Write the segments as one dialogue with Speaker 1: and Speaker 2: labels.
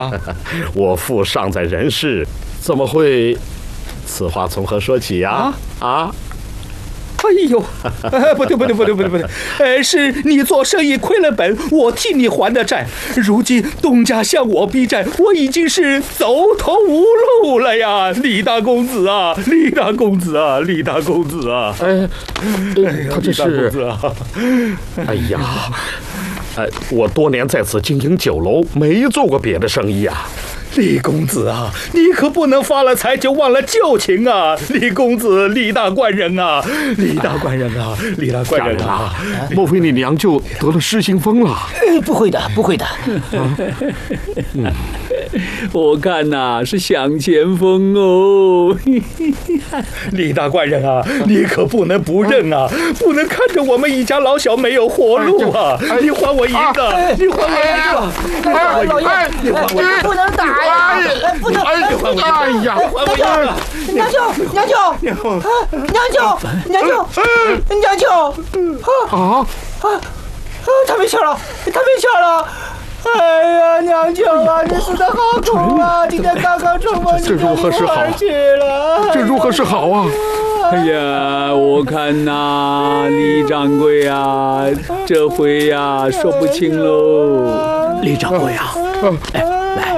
Speaker 1: 我父尚在人世，怎么会？此话从何说起呀？
Speaker 2: 哎呦，不对，是你做生意亏了本，我替你还的债。如今东家向我逼债，我已经是走投无路了呀！李大公子啊！
Speaker 1: 他这是……哎呀，我多年在此经营酒楼，没做过别的生意啊。
Speaker 2: 李公子啊，你可不能发了财就忘了旧情啊！李公子，李大官人啊！
Speaker 1: 家人啊，莫非你娘就得了失心疯了？
Speaker 3: 不会的。
Speaker 4: 我看呐，是想前锋哦。
Speaker 2: 李大官人啊，你可不能不认啊！不能看着我们一家老小没有活路啊！你还我银子！
Speaker 3: 老爷，不能打呀！不能！
Speaker 1: 哎呀！
Speaker 3: 娘舅！他没枪了！哎呀，娘舅啊，你死得好苦啊！今天刚刚出门
Speaker 1: 这如何是好？这如何是好啊？
Speaker 4: 哎呀，我看呐，李掌柜啊，这回呀说不清喽。
Speaker 3: 李掌柜啊，来，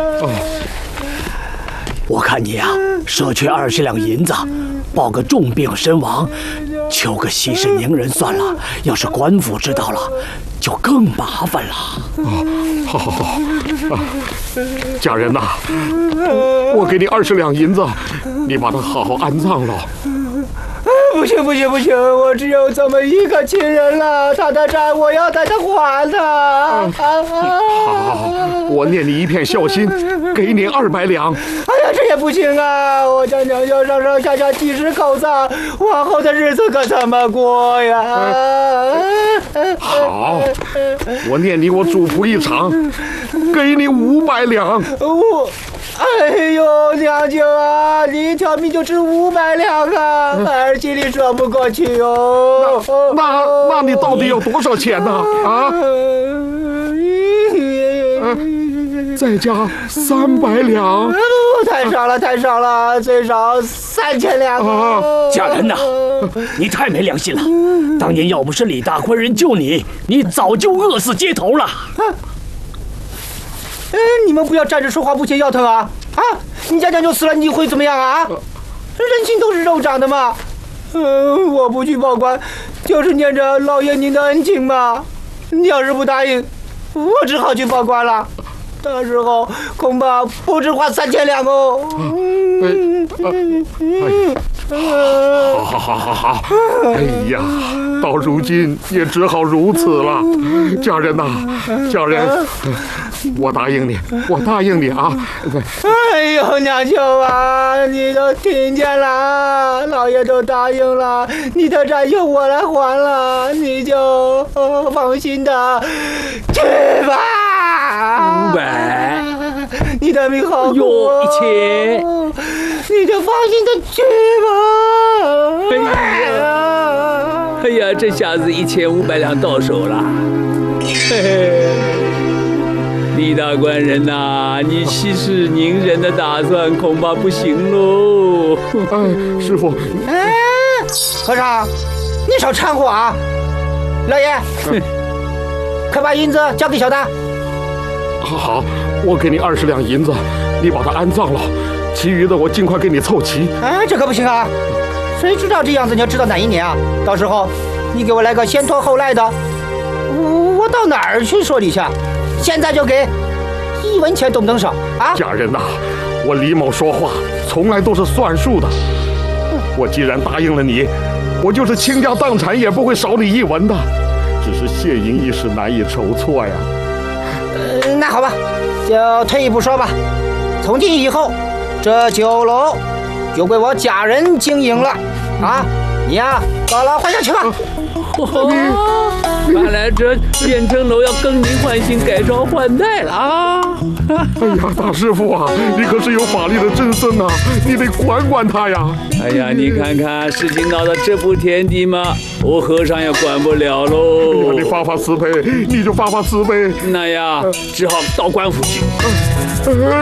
Speaker 3: 我看你啊，舍去20两银子，报个重病身亡，求个息事宁人算了。要是官府知道了，就更麻烦了。
Speaker 1: 好，家人呐，我给你20两银子，你把他好好安葬了。
Speaker 3: 不行，我只有这么一个亲人了，他的债我要带他还他。
Speaker 1: 好，我念你一片孝心，给你200两。
Speaker 3: 哎呀，这也不行啊！我家娘舅上下几十口子，往后的日子可怎么过呀？
Speaker 1: 好，我念你我主仆一场，给你500两。
Speaker 3: 哎呦，娘舅啊，你一条命就值500两啊，儿心里说不过去哟。
Speaker 1: 那你到底要多少钱呢？再加300两。
Speaker 3: 太少了，最少3000两啊！
Speaker 5: 家人呐，你太没良心了！当年要不是李大官人救你，你早就饿死街头了。
Speaker 3: 你们不要站着说话不嫌腰疼啊！你家娘舅死了，你会怎么样啊？人心都是肉长的嘛。我不去报官，就是念着老爷您的恩情嘛。你要是不答应，我只好去报官了。到时候恐怕不止花3000两哦。
Speaker 1: 好，哎呀，到如今也只好如此了。家人呐，我答应你啊！
Speaker 3: 哎呦，娘舅啊，你都听见了，老爷都答应了，你的债由我来还了，你就放心的去吧。
Speaker 4: 500，
Speaker 3: 你的命好苦哦
Speaker 4: ，1000，
Speaker 3: 你就放心的去吧。
Speaker 4: 哎呀，这下子1500两到手了。嘿嘿，李大官人呐，你息事宁人的打算恐怕不行喽。
Speaker 1: 师傅，
Speaker 3: 和尚，你少掺和啊！老爷，快把银子交给小的。
Speaker 1: 好，我给你20两银子，你把它安葬了，其余的我尽快给你凑齐。
Speaker 3: 这可不行啊！谁知道这样子你要知道哪一年啊？到时候你给我来个先拖后赖的，我到哪儿去说理去？现在就给，1文钱都不能少啊！
Speaker 1: 家人呐，我李某说话从来都是算数的，我既然答应了你，我就是倾家荡产也不会少你1文的，只是谢银一时难以筹措呀。
Speaker 3: 那好吧，就退一步说吧，从今以后，这酒楼就归我家人经营了啊！你呀，到了还下去吧。
Speaker 4: 看来这县城楼要更名换姓、改朝换代了啊！
Speaker 1: 哎呀，大师傅啊，你可是有法力的真僧啊，你得管管他呀！
Speaker 4: 哎呀，你看看事情闹到这步田地嘛，我和尚也管不了喽。
Speaker 1: 哎呀，你发发慈悲，你就发发慈悲。
Speaker 4: 那呀，只好到官府去。